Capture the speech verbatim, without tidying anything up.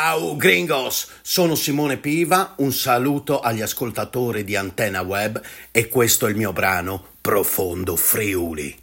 Ciao gringos, sono Simone Piva, un saluto agli ascoltatori di Antenna Web e questo è il mio brano Profondo Friuli.